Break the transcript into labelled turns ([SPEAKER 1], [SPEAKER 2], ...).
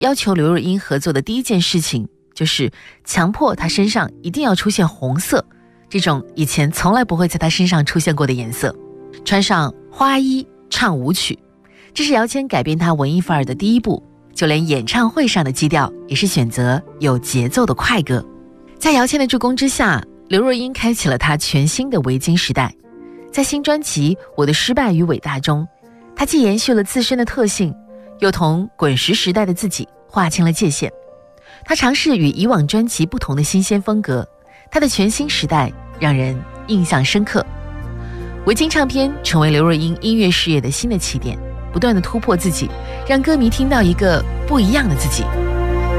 [SPEAKER 1] 要求刘若英合作的第一件事情就是强迫她身上一定要出现红色，这种以前从来不会在她身上出现过的颜色，穿上花衣唱舞曲，这是姚谦改变她文艺范儿的第一步。就连演唱会上的基调也是选择有节奏的快歌。在姚谦的助攻之下，刘若英开启了她全新的围巾时代。在新专辑《我的失败与伟大》中，她既延续了自身的特性，又同滚石时代的自己划清了界限。她尝试与以往专辑不同的新鲜风格，她的全新时代让人印象深刻。围巾唱片成为刘若英音乐事业的新的起点，不断地突破自己，让歌迷听到一个不一样的自己。